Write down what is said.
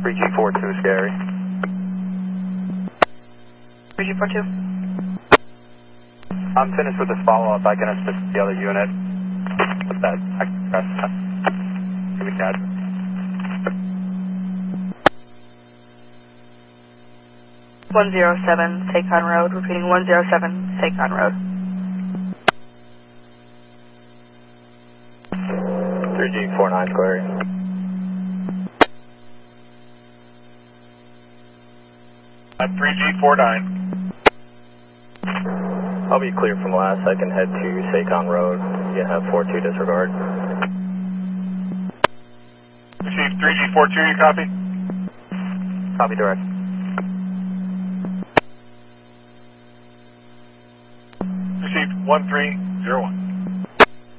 3G42 scary. 3G42. I'm finished with this follow-up. I can assist the other unit with that. Give me that. (107) Tacon Road. Repeating 107 Tacon Road. 3G49 square. 3G49. I'll be clear from last. I can head to Tacon Road. You have 42 disregard. Received 3G42, you copy? Copy direct. Received 1301.